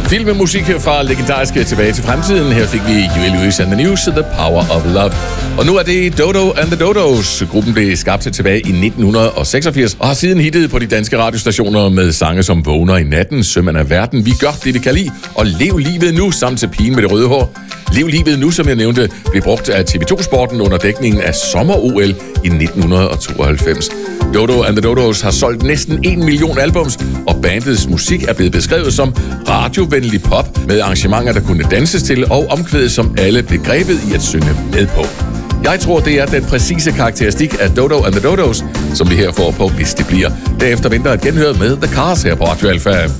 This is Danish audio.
Filmmusik fra legendariske Tilbage til Fremtiden. Her fik vi Huey Lewis and the News, The Power of Love. Og nu er det Dodo and the Dodos. Gruppen blev skabt tilbage i 1986 og har siden hittet på de danske radiostationer med sange som Vågner i natten, Sømand af verden, Vi gør det, vi kan lide, og Lev livet nu, samt til Pigen med det røde hår. Lev livet nu, som jeg nævnte, blev brugt af TV2-sporten under dækningen af Sommer-OL i 1992. Dodo and the Dodos har solgt næsten 1 million albums, og bandets musik er blevet beskrevet som radiovenlig pop med arrangementer, der kunne danses til, og omkvædet, som alle blev grebet i at synge med på. Jeg tror, det er den præcise karakteristik af Dodo and the Dodos, som vi her får på, hvis det bliver. Derefter venter et genhør med The Cars her på Radio Alpha.